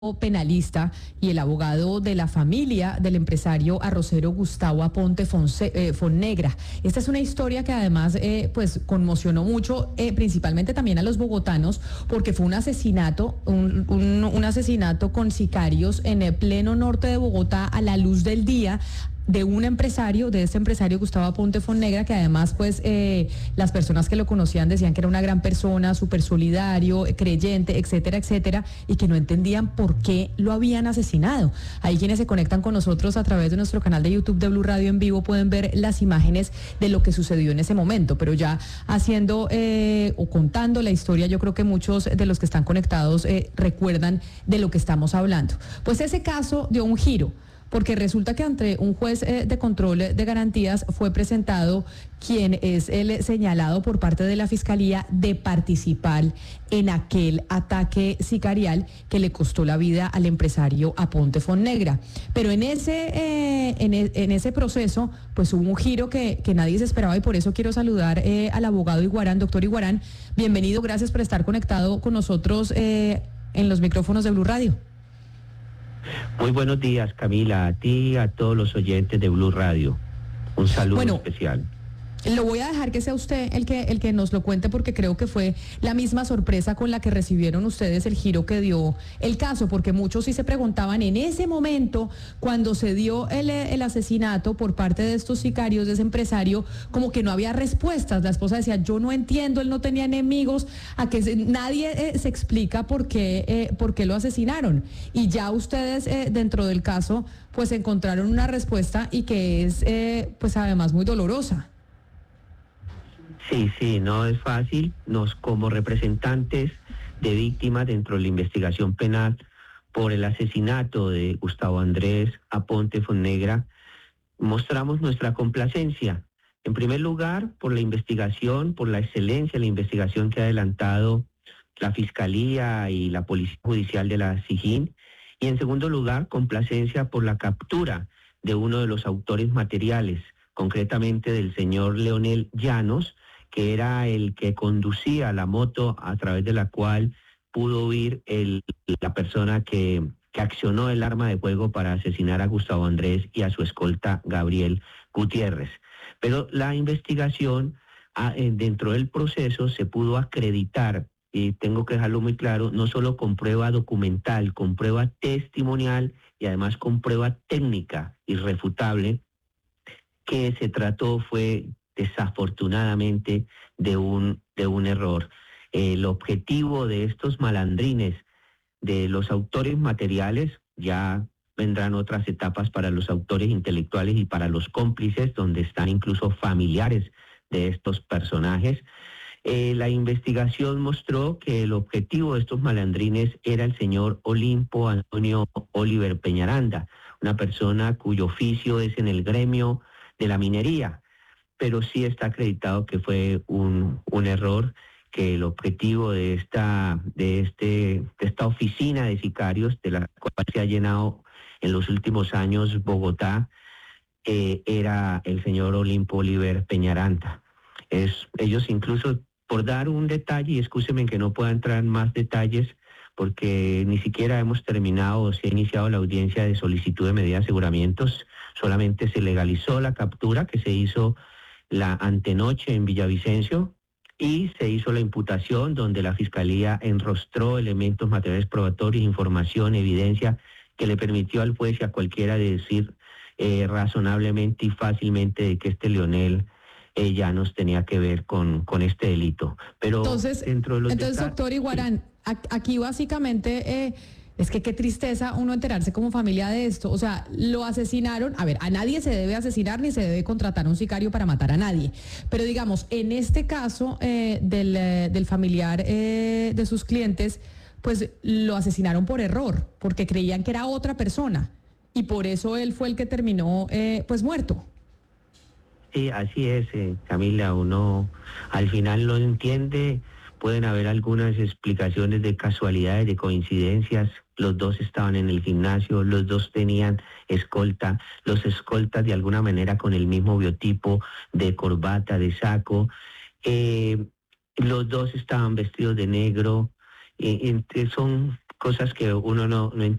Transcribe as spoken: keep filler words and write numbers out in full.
penalista y el abogado de la familia del empresario arrocero Gustavo Aponte Fonse, eh, Fonnegra. Esta es una historia que además eh, pues conmocionó mucho, eh, principalmente también a los bogotanos, porque fue un asesinato, un, un, un asesinato con sicarios en el pleno norte de Bogotá a la luz del día, de un empresario, de este empresario Gustavo Aponte Fonnegra, que además pues eh, las personas que lo conocían decían que era una gran persona, súper solidario, creyente, etcétera, etcétera, y que no entendían por qué lo habían asesinado. Ahí quienes se conectan con nosotros a través de nuestro canal de YouTube de Blue Radio en vivo pueden ver las imágenes de lo que sucedió en ese momento, pero ya haciendo eh, o contando la historia, yo creo que muchos de los que están conectados eh, recuerdan de lo que estamos hablando. Pues ese caso dio un giro, porque resulta que ante un juez eh, de control de garantías fue presentado quien es el señalado por parte de la Fiscalía de participar en aquel ataque sicarial que le costó la vida al empresario Aponte Fonnegra. Pero en ese, eh, en, e, en ese proceso, pues hubo un giro que, que nadie se esperaba, y por eso quiero saludar eh, al abogado Iguarán. Doctor Iguarán, bienvenido, gracias por estar conectado con nosotros eh, en los micrófonos de Blue Radio. Muy buenos días, Camila, a ti y a todos los oyentes de Blue Radio. Un saludo bueno, especial. Lo voy a dejar que sea usted el que, el que nos lo cuente, porque creo que fue la misma sorpresa con la que recibieron ustedes el giro que dio el caso, porque muchos sí se preguntaban en ese momento, cuando se dio el, el asesinato por parte de estos sicarios, de ese empresario, como que no había respuestas. La esposa decía, yo no entiendo, él no tenía enemigos, a que se, nadie eh, se explica por qué, eh, por qué lo asesinaron. Y ya ustedes eh, dentro del caso, pues encontraron una respuesta, y que es, eh, pues además muy dolorosa. Sí, sí, no es fácil. Nos, como representantes de víctimas dentro de la investigación penal por el asesinato de Gustavo Andrés Aponte Fonnegra, mostramos nuestra complacencia. En primer lugar, por la investigación, por la excelencia de la investigación que ha adelantado la Fiscalía y la Policía Judicial de la SIJIN. Y en segundo lugar, complacencia por la captura de uno de los autores materiales, concretamente del señor Leonel Llanos, que era el que conducía la moto a través de la cual pudo huir el, la persona que, que accionó el arma de fuego para asesinar a Gustavo Andrés y a su escolta Gabriel Gutiérrez. Pero la investigación, a, eh, dentro del proceso, se pudo acreditar, y tengo que dejarlo muy claro, no solo con prueba documental, con prueba testimonial y además con prueba técnica irrefutable, que se trató fue desafortunadamente de un, de un error. El objetivo de estos malandrines, de los autores materiales, ya vendrán otras etapas para los autores intelectuales y para los cómplices, donde están incluso familiares de estos personajes. Eh, la investigación mostró que el objetivo de estos malandrines era el señor Olimpo Antonio Oliver Peñaranda, una persona cuyo oficio es en el gremio de la minería, pero sí está acreditado que fue un, un error, que el objetivo de esta, de, este, de esta oficina de sicarios, de la cual se ha llenado en los últimos años Bogotá, eh, era el señor Olimpo Oliver Peñaranda. Es, ellos incluso, por dar un detalle, y excúsenme que no pueda entrar en más detalles, porque ni siquiera hemos terminado o se ha iniciado la audiencia de solicitud de medida de aseguramientos, solamente se legalizó la captura que se hizo la antenoche en Villavicencio, y se hizo la imputación donde la Fiscalía enrostró elementos materiales probatorios, información, evidencia que le permitió al juez y a cualquiera de decir eh, razonablemente y fácilmente de que este Leonel eh, Llanos tenía que ver con, con este delito. Pero entonces, dentro de los entonces detalles, doctor Iguarán, sí. Aquí básicamente... Eh... Es que qué tristeza uno enterarse como familia de esto. O sea, lo asesinaron. A ver, a nadie se debe asesinar ni se debe contratar a un sicario para matar a nadie. Pero digamos, en este caso eh, del, eh, del familiar eh, de sus clientes, pues lo asesinaron por error, porque creían que era otra persona. Y por eso él fue el que terminó eh, pues muerto. Sí, así es, eh, Camila. Uno al final lo entiende. Pueden haber algunas explicaciones de casualidades, de coincidencias. Los dos estaban en el gimnasio, los dos tenían escolta, los escoltas de alguna manera con el mismo biotipo de corbata, de saco. Eh, los dos estaban vestidos de negro. Eh, eh, son cosas que uno no, no entiende.